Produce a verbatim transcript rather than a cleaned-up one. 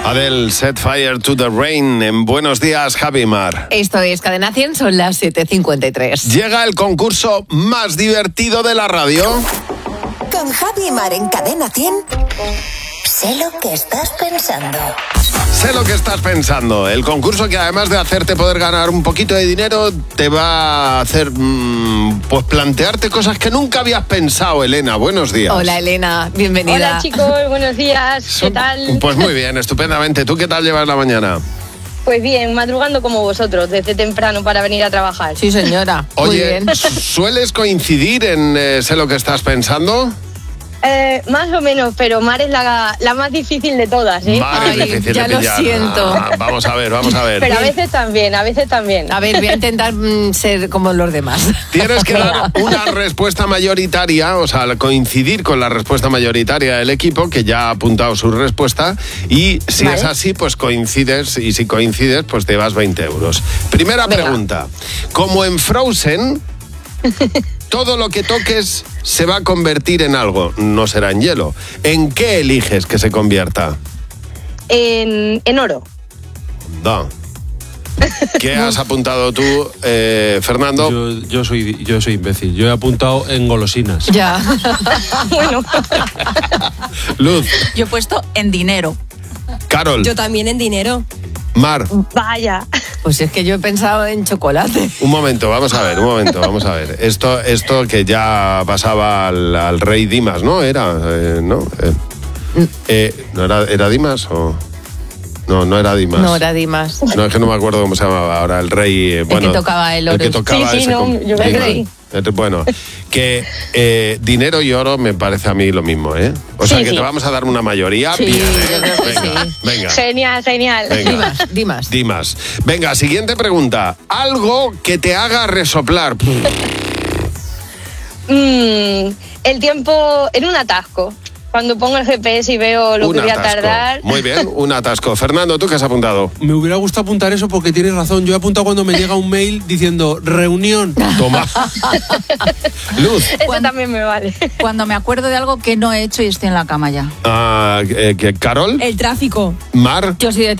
Adele, Set Fire to the Rain. En Buenos Días, Javi Mar. Esto es Cadena cien, son las siete cincuenta y tres. Llega el concurso más divertido de la radio. Con Javi Mar en Cadena cien. Sé lo que estás pensando. Sé lo que estás pensando. El concurso que además de hacerte poder ganar un poquito de dinero, te va a hacer mmm, pues plantearte cosas que nunca habías pensado, Elena. Buenos días. Hola, Elena, bienvenida. Hola, chicos, buenos días. ¿Qué tal? Pues muy bien, estupendamente. ¿Tú qué tal llevas la mañana? Pues bien, madrugando como vosotros, desde temprano para venir a trabajar. Sí, señora. Oye, muy bien. ¿sueles coincidir en eh, sé lo que estás pensando? Eh, más o menos, pero Mar es la, la más difícil de todas, ¿eh? Mar es Ay, difícil ya de lo pillar. siento. Ah, vamos a ver, vamos a ver. Pero a veces también, a veces también. A ver, voy a intentar mm, ser como los demás. Tienes que dar una respuesta mayoritaria, o sea, coincidir con la respuesta mayoritaria del equipo, que ya ha apuntado su respuesta, y si Vale. es así, pues coincides, y si coincides, pues te vas veinte euros. Primera Venga. pregunta. Como en Frozen, todo lo que toques se va a convertir en algo, no será en hielo. ¿En qué eliges que se convierta? En, en oro. Da. ¿Qué has apuntado tú, eh, Fernando? Yo, yo, soy, yo soy imbécil. Yo he apuntado en golosinas. Ya. Bueno, Luz, Yo he puesto en dinero. Carol, Yo también en dinero. Mar. vaya. Pues es que yo he pensado en chocolate. Un momento, vamos a ver, un momento, vamos a ver. Esto, esto que ya pasaba al, al rey Dimas, ¿no? Era, eh, ¿no? Eh, eh, ¿no era, era Dimas o...? No, no era Dimas. No era Dimas. No, es que no me acuerdo cómo se llamaba ahora, el rey... eh, bueno, que tocaba el oro. El que tocaba Sí, sí, ese no, com- yo me Dimas. creí. Eh, Bueno, que eh, dinero y oro me parece a mí lo mismo, ¿eh? O sea, Sí, que sí. te vamos a dar una mayoría. Sí, bien, ¿eh? yo creo que venga, sí. venga. Genial, genial. Venga. Dimas, Dimas. Dimas. Venga, siguiente pregunta. Algo que te haga resoplar. Mm, el tiempo en un atasco. Cuando pongo el G P S y veo lo Un que voy a atasco. tardar. Muy bien, un atasco. Fernando, ¿tú qué has apuntado? Me hubiera gustado apuntar eso porque tienes razón. Yo he apuntado cuando me llega un mail diciendo reunión. Toma. Luz. Eso Cuando- también me vale. Cuando me acuerdo de algo que no he hecho y estoy en la cama ya. Ah, eh, que- Carol. El tráfico. Mar. Yo soy de